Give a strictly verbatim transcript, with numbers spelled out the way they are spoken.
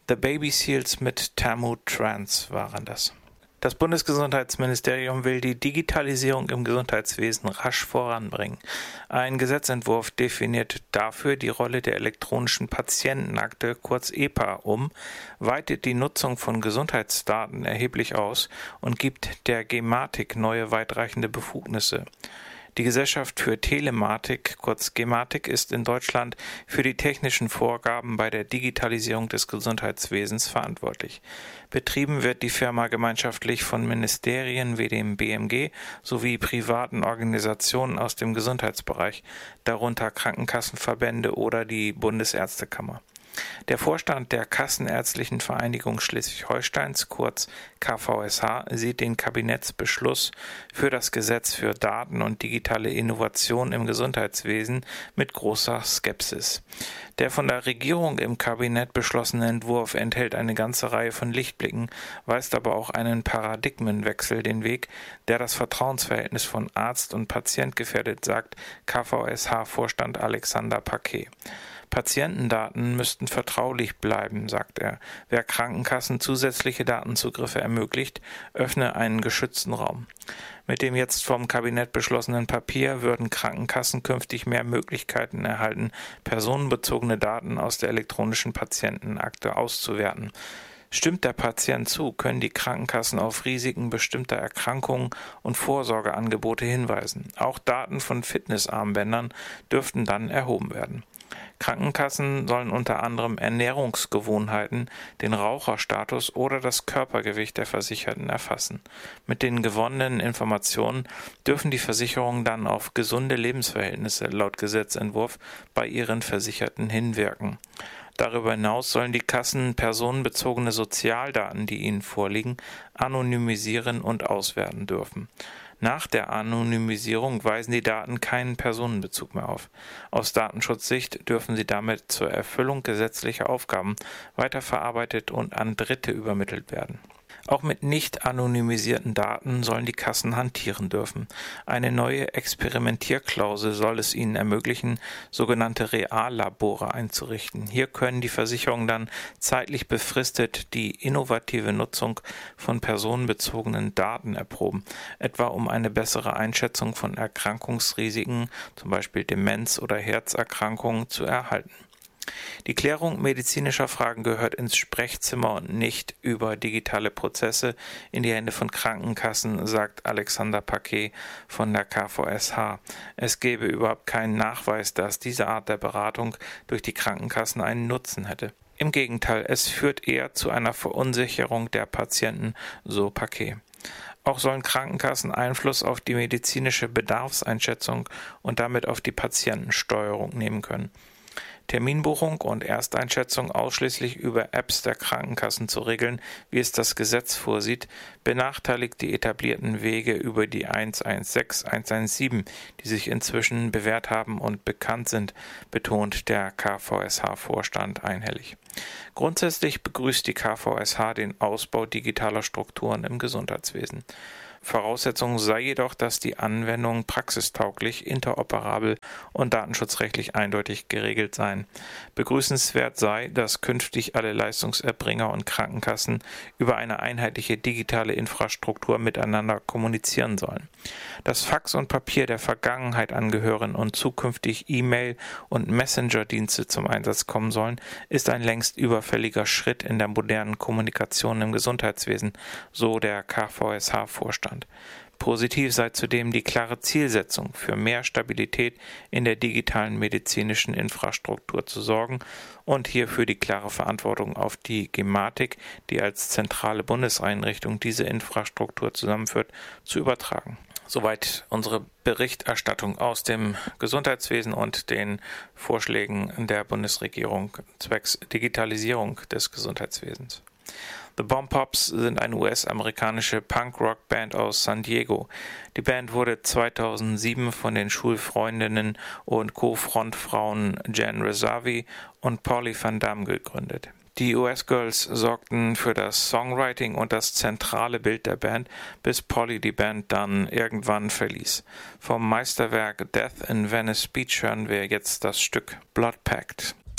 The Baby Seals mit Tamu Trans waren das. Das Bundesgesundheitsministerium will die Digitalisierung im Gesundheitswesen rasch voranbringen. Ein Gesetzentwurf definiert dafür die Rolle der elektronischen Patientenakte, kurz E P A, um, weitet die Nutzung von Gesundheitsdaten erheblich aus und gibt der Gematik neue weitreichende Befugnisse. Die Gesellschaft für Telematik, kurz Gematik, ist in Deutschland für die technischen Vorgaben bei der Digitalisierung des Gesundheitswesens verantwortlich. Betrieben wird die Firma gemeinschaftlich von Ministerien wie dem B M G sowie privaten Organisationen aus dem Gesundheitsbereich, darunter Krankenkassenverbände oder die Bundesärztekammer. Der Vorstand der Kassenärztlichen Vereinigung Schleswig-Holsteins, kurz K V S H, sieht den Kabinettsbeschluss für das Gesetz für Daten und digitale Innovation im Gesundheitswesen mit großer Skepsis. Der von der Regierung im Kabinett beschlossene Entwurf enthält eine ganze Reihe von Lichtblicken, weist aber auch einen Paradigmenwechsel den Weg, der das Vertrauensverhältnis von Arzt und Patient gefährdet, sagt K V S H-Vorstand Alexander Paquet. Patientendaten müssten vertraulich bleiben, sagt er. Wer Krankenkassen zusätzliche Datenzugriffe ermöglicht, öffne einen geschützten Raum. Mit dem jetzt vom Kabinett beschlossenen Papier würden Krankenkassen künftig mehr Möglichkeiten erhalten, personenbezogene Daten aus der elektronischen Patientenakte auszuwerten. Stimmt der Patient zu, können die Krankenkassen auf Risiken bestimmter Erkrankungen und Vorsorgeangebote hinweisen. Auch Daten von Fitnessarmbändern dürften dann erhoben werden. Krankenkassen sollen unter anderem Ernährungsgewohnheiten, den Raucherstatus oder das Körpergewicht der Versicherten erfassen. Mit den gewonnenen Informationen dürfen die Versicherungen dann auf gesunde Lebensverhältnisse laut Gesetzentwurf bei ihren Versicherten hinwirken. Darüber hinaus sollen die Kassen personenbezogene Sozialdaten, die ihnen vorliegen, anonymisieren und auswerten dürfen. Nach der Anonymisierung weisen die Daten keinen Personenbezug mehr auf. Aus Datenschutzsicht dürfen sie damit zur Erfüllung gesetzlicher Aufgaben weiterverarbeitet und an Dritte übermittelt werden. Auch mit nicht anonymisierten Daten sollen die Kassen hantieren dürfen. Eine neue Experimentierklausel soll es ihnen ermöglichen, sogenannte Reallabore einzurichten. Hier können die Versicherungen dann zeitlich befristet die innovative Nutzung von personenbezogenen Daten erproben, etwa um eine bessere Einschätzung von Erkrankungsrisiken, zum Beispiel Demenz oder Herzerkrankungen, zu erhalten. Die Klärung medizinischer Fragen gehört ins Sprechzimmer und nicht über digitale Prozesse in die Hände von Krankenkassen, sagt Alexander Paquet von der K V S H. Es gebe überhaupt keinen Nachweis, dass diese Art der Beratung durch die Krankenkassen einen Nutzen hätte. Im Gegenteil, es führt eher zu einer Verunsicherung der Patienten, so Paquet. Auch sollen Krankenkassen Einfluss auf die medizinische Bedarfseinschätzung und damit auf die Patientensteuerung nehmen können. Terminbuchung und Ersteinschätzung ausschließlich über Apps der Krankenkassen zu regeln, wie es das Gesetz vorsieht, benachteiligt die etablierten Wege über die eins eins sechs, eins eins sieben, die sich inzwischen bewährt haben und bekannt sind, betont der K V S H-Vorstand einhellig. Grundsätzlich begrüßt die K V S H den Ausbau digitaler Strukturen im Gesundheitswesen. Voraussetzung sei jedoch, dass die Anwendungen praxistauglich, interoperabel und datenschutzrechtlich eindeutig geregelt seien. Begrüßenswert sei, dass künftig alle Leistungserbringer und Krankenkassen über eine einheitliche digitale Infrastruktur miteinander kommunizieren sollen. Dass Fax und Papier der Vergangenheit angehören und zukünftig E-Mail- und Messenger-Dienste zum Einsatz kommen sollen, ist ein längst überfälliger Schritt in der modernen Kommunikation im Gesundheitswesen, so der K V S H-Vorstand. Positiv sei zudem die klare Zielsetzung, für mehr Stabilität in der digitalen medizinischen Infrastruktur zu sorgen und hierfür die klare Verantwortung auf die Gematik, die als zentrale Bundeseinrichtung diese Infrastruktur zusammenführt, zu übertragen. Soweit unsere Berichterstattung aus dem Gesundheitswesen und den Vorschlägen der Bundesregierung zwecks Digitalisierung des Gesundheitswesens. The Bomb Pops sind eine U S-amerikanische Punk-Rock-Band aus San Diego. Die Band wurde zweitausendsieben von den Schulfreundinnen und Co-Frontfrauen Jan Rezavi und Polly Van Damme gegründet. Die U S-Girls sorgten für das Songwriting und das zentrale Bild der Band, bis Polly die Band dann irgendwann verließ. Vom Meisterwerk Death in Venice Beach hören wir jetzt das Stück Blood Pact.